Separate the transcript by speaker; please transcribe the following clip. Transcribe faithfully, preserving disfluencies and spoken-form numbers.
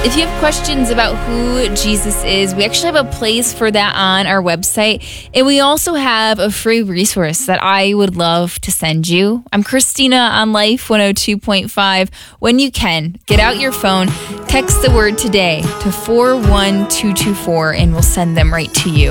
Speaker 1: If you have questions about who Jesus is, we actually have a place for that on our website. And we also have a free resource that I would love to send you. I'm Christina on Life one oh two point five. When you can, get out your phone, text the word today to four one two two four, and we'll send them right to you.